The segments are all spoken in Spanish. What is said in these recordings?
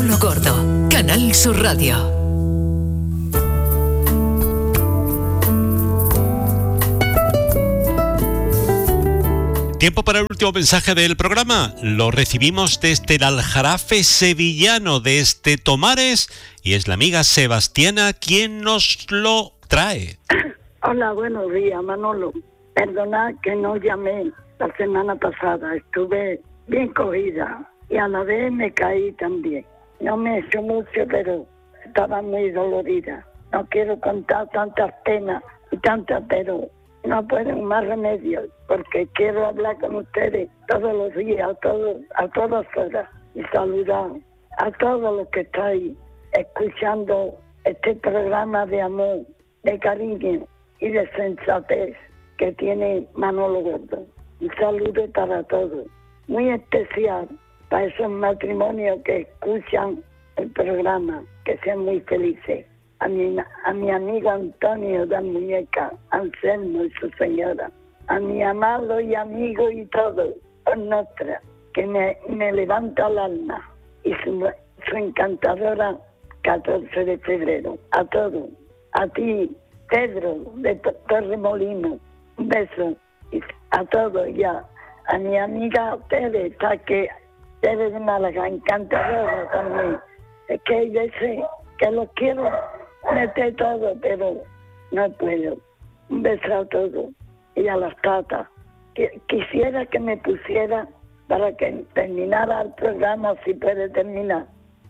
Manolo Gordo, Canal Sur Radio. Tiempo para el último mensaje del programa. Lo recibimos desde el Aljarafe sevillano, desde Tomares, y es la amiga Sebastiana quien nos lo trae. Hola, buenos días, Manolo. Perdona que no llamé la semana pasada. Estuve bien cogida y a la vez me caí también. No me he hecho mucho, pero estaba muy dolorida. No quiero contar tantas penas y tantas, pero no puedo más remedio, porque quiero hablar con ustedes todos los días, a todas horas, y saludar a todos los que estáis escuchando este programa de amor, de cariño y de sensatez que tiene Manolo Gordo. Un saludo para todos, muy especial para esos matrimonios que escuchan el programa, que sean muy felices. A mi amigo Antonio de Muñeca, Anselmo y su señora, a mi amado y amigo y todo, por nuestra, que me levanta el alma, y su encantadora 14 de febrero, a todos, a ti, Pedro de Torremolinos, un beso, y a todos ya, a mi amiga Tere, que Tere de Málaga, encantadora también, es que hay veces que los quiero meter todo, pero no puedo. Un beso a todos y a las tatas. Quisiera que me pusiera, para que terminara el programa, si puede terminar,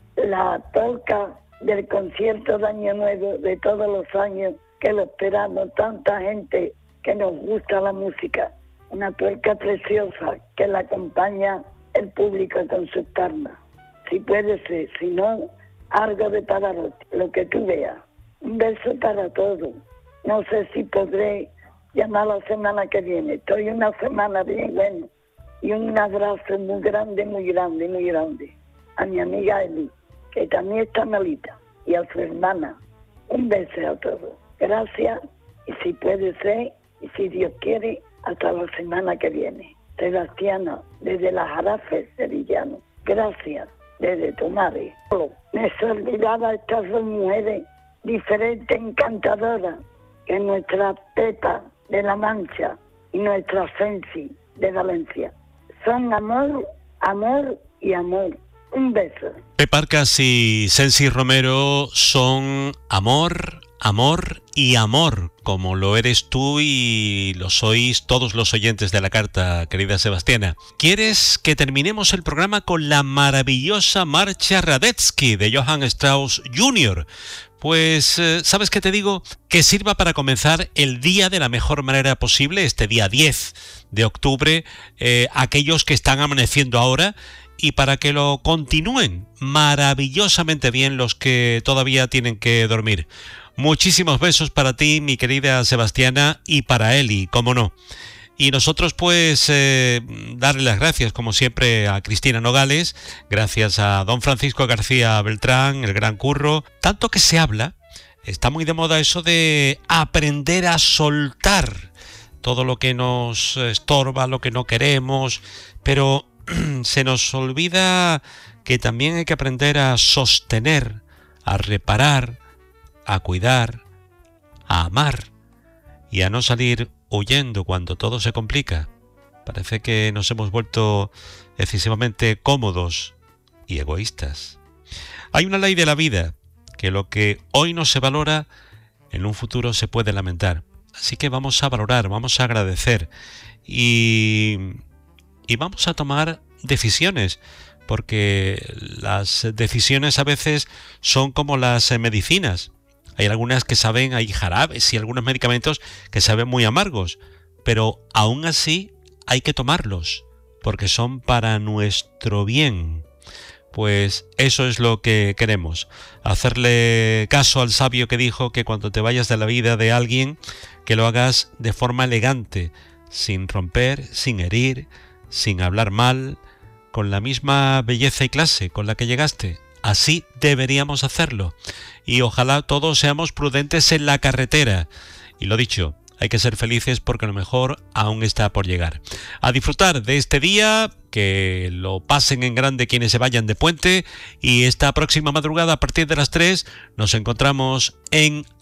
la polca del concierto de Año Nuevo de todos los años, que lo esperamos, tanta gente que nos gusta la música. Una polca preciosa que la acompaña el público con sus palmas. Si puede ser, si no, algo de Pavarotti, lo que tú veas. Un beso para todos. No sé si podré llamar la semana que viene. Estoy una semana bien buena. Y un abrazo muy grande, muy grande, muy grande. A mi amiga Eli, que también está malita. Y a su hermana. Un beso a todos. Gracias. Y si puede ser, y si Dios quiere, hasta la semana que viene. Sebastiana, desde la Jarafe sevillano. Gracias. Desde Tomares. Me se olvidaba estas dos mujeres diferentes, encantadoras, que nuestra Pepa de La Mancha y nuestra Sensi de Valencia. Son amor, amor y amor. Un beso. Pepa Arcas y Sensi Romero son amor, amor y amor, como lo eres tú y lo sois todos los oyentes de la carta, querida Sebastiana. ¿Quieres que terminemos el programa con la maravillosa marcha Radetzky de Johann Strauss Jr.? Pues, ¿sabes qué te digo? Que sirva para comenzar el día de la mejor manera posible, este día 10 de octubre, aquellos que están amaneciendo ahora, y para que lo continúen maravillosamente bien los que todavía tienen que dormir. Muchísimos besos para ti, mi querida Sebastiana, y para Eli, cómo no. Y nosotros pues darle las gracias como siempre a Cristina Nogales, gracias a don Francisco García Beltrán, el gran Curro. Tanto que se habla, está muy de moda eso de aprender a soltar todo lo que nos estorba, lo que no queremos, pero se nos olvida que también hay que aprender a sostener, a reparar, a cuidar, a amar y a no salir huyendo cuando todo se complica. Parece que nos hemos vuelto excesivamente cómodos y egoístas. Hay una ley de la vida, que lo que hoy no se valora, en un futuro se puede lamentar. Así que vamos a valorar, vamos a agradecer y vamos a tomar decisiones, porque las decisiones a veces son como las medicinas. Hay algunas que saben, hay jarabes y algunos medicamentos que saben muy amargos, pero aún así hay que tomarlos, porque son para nuestro bien. Pues eso es lo que queremos, hacerle caso al sabio que dijo que cuando te vayas de la vida de alguien, que lo hagas de forma elegante, sin romper, sin herir, sin hablar mal, con la misma belleza y clase con la que llegaste. Así deberíamos hacerlo. Y ojalá todos seamos prudentes en la carretera. Y lo dicho, hay que ser felices porque lo mejor aún está por llegar. A disfrutar de este día, que lo pasen en grande quienes se vayan de puente, y esta próxima madrugada a partir de las 3 nos encontramos en